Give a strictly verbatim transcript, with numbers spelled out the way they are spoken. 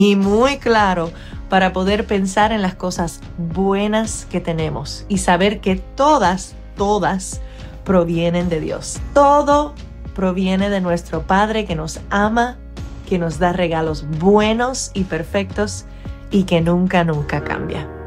y muy claro para poder pensar en las cosas buenas que tenemos y saber que todas, todas provienen de Dios. Todo proviene de nuestro Padre que nos ama, que nos da regalos buenos y perfectos y que nunca, nunca cambia.